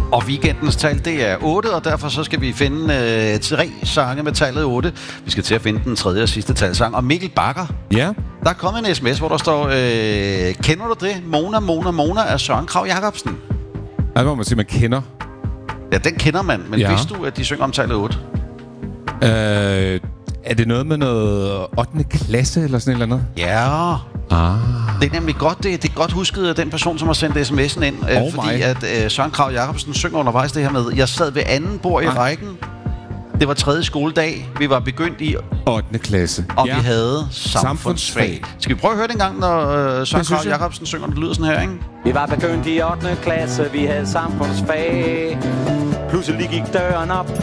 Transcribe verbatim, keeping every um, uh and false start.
Og weekendens tal, det er otte, og derfor så skal vi finde øh, tre sange med tallet otte. Vi skal til at finde den tredje og sidste talsang. Og Mikkel Bakker, Ja. der er kommet en sms, hvor der står, øh, kender du det? Mona, Mona, Mona af Søren Kragh Jacobsen. Altså, må man sige, man kender. Ja, den kender man, men Ja. vidste du, at de synger om tallet otte? Øh, er det noget med noget ottende klasse eller sådan et eller andet? Ja. Ah. Det er nemlig godt, det, det er godt husket af den person, som har sendt sms'en ind. Øh, Oh fordi my. at øh, Søren Kragh Jacobsen synger undervejs det her med, jeg sad ved anden bord i Ah. rækken. Det var tredje skoledag. Vi var begyndt i, ottende klasse. og ja. vi havde samfundsfag. Samfundsfag. Skal vi prøve at høre det en gang, når øh, Søren synes Kragh jeg. Jacobsen synger? Det lyder sådan her, ikke? Vi var begyndt i ottende klasse, vi havde samfundsfag. Pludselig gik døren op.